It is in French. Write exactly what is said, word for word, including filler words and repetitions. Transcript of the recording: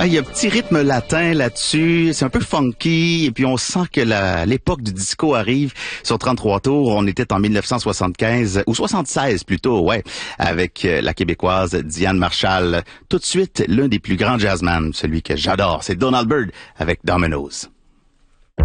Ah, il y a un petit rythme latin là-dessus, c'est un peu funky, et puis on sent que la, l'époque du disco arrive. Sur trente-trois tours, on était en mille neuf cent soixante-quinze, ou soixante-seize plutôt, ouais, avec la Québécoise Diane Marshall. Tout de suite, l'un des plus grands jazzmen, celui que j'adore, c'est Donald Byrd avec Dominoes.